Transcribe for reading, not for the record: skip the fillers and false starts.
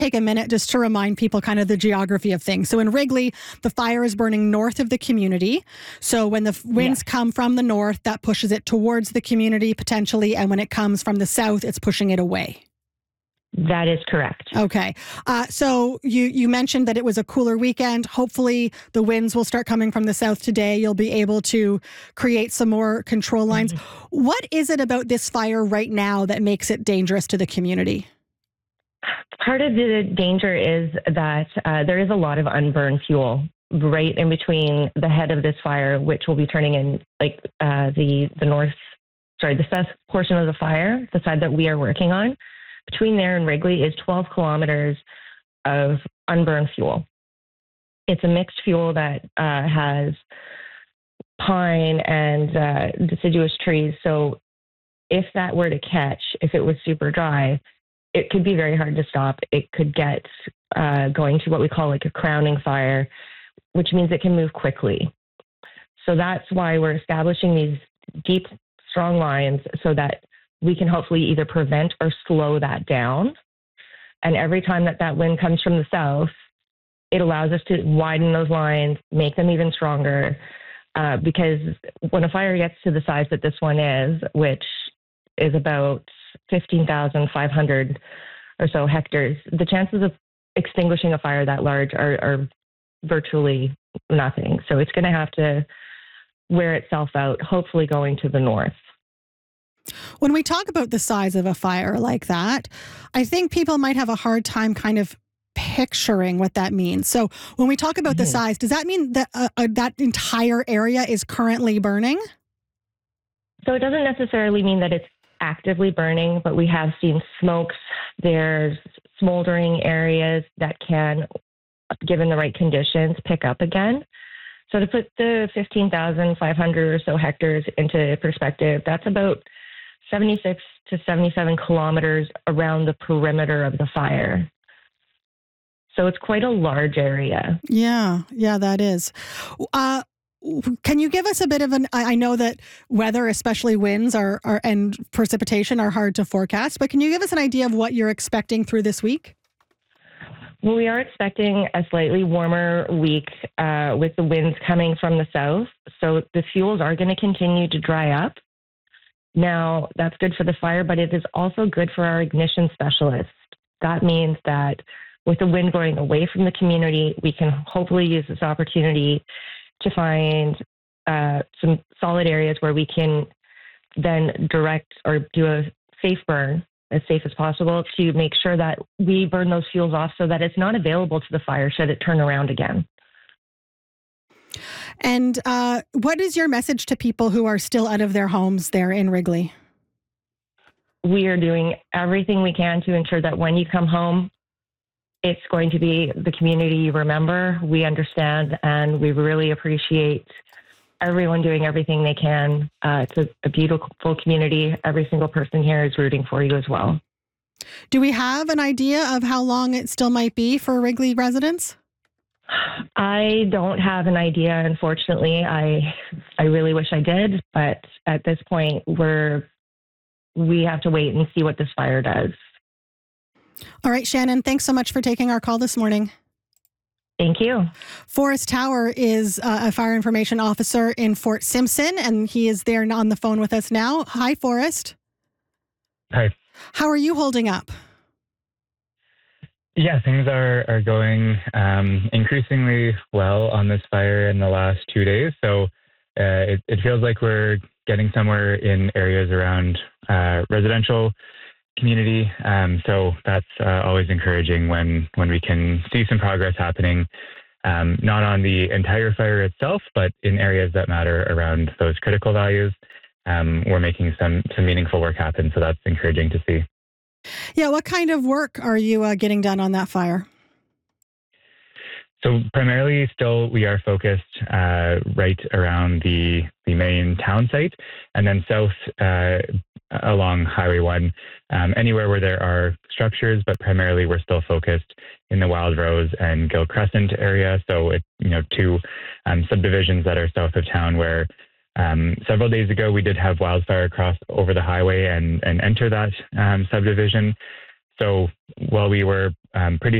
take a minute just to remind people kind of the geography of things. So in Wrigley, the fire is burning north of the community. So when the winds come from the north, that pushes it towards the community potentially. And when it comes from the south, it's pushing it away. That is correct. Okay. So you mentioned that it was a cooler weekend. Hopefully the winds will start coming from the south today. You'll be able to create some more control lines. Mm-hmm. What is it about this fire right now that makes it dangerous to the community? Part of the danger is that there is a lot of unburned fuel right in between the head of this fire, which will be turning in the south portion of the fire, the side that we are working on. Between there and Wrigley is 12 kilometers of unburned fuel. It's a mixed fuel that has pine and deciduous trees. So if that were to catch, if it was super dry, it could be very hard to stop. It could get going to what we call like a crowning fire, which means it can move quickly. So that's why we're establishing these deep, strong lines so that we can hopefully either prevent or slow that down. And every time that wind comes from the south, it allows us to widen those lines, make them even stronger, because when a fire gets to the size that this one is, which is about 15,500 or so hectares, the chances of extinguishing a fire that large are virtually nothing. So it's going to have to wear itself out, hopefully going to the north. When we talk about the size of a fire like that, I think people might have a hard time kind of picturing what that means. So when we talk about the size, does that mean that that entire area is currently burning? So it doesn't necessarily mean that it's actively burning, but we have seen smokes. There's smoldering areas that can, given the right conditions, pick up again. So to put the 15,500 or so hectares into perspective, that's about 76 to 77 kilometers around the perimeter of the fire. So it's quite a large area. Yeah, that is. Can you give us a bit of I know that weather, especially winds and precipitation, are hard to forecast, but can you give us an idea of what you're expecting through this week? Well, we are expecting a slightly warmer week with the winds coming from the south. So the fuels are going to continue to dry up. Now, that's good for the fire, but it is also good for our ignition specialists. That means that with the wind going away from the community, we can hopefully use this opportunity to find some solid areas where we can then direct or do a safe burn, as safe as possible, to make sure that we burn those fuels off so that it's not available to the fire should it turn around again. And what is your message to people who are still out of their homes there in Wrigley? We are doing everything we can to ensure that when you come home, it's going to be the community you remember. We understand, and we really appreciate everyone doing everything they can. It's a beautiful community. Every single person here is rooting for you as well. Do we have an idea of how long it still might be for Wrigley residents? I don't have an idea, unfortunately. I really wish I did, but at this point, we have to wait and see what this fire does. All right, Shannon, thanks so much for taking our call this morning. Thank you. Forrest Tower is a fire information officer in Fort Simpson, and he is there on the phone with us now. Hi, Forrest. Hi. How are you holding up? Yeah, things are going increasingly well on this fire in the last 2 days. So it feels like we're getting somewhere in areas around residential community. So that's always encouraging when we can see some progress happening, not on the entire fire itself, but in areas that matter around those critical values. We're making some meaningful work happen. So that's encouraging to see. Yeah, what kind of work are you getting done on that fire? So primarily still we are focused right around the main town site, and then south along Highway 1, anywhere where there are structures, but primarily we're still focused in the Wild Rose and Gill Crescent area. So two subdivisions that are south of town where several days ago we did have wildfire cross over the highway and enter that subdivision. So while we were pretty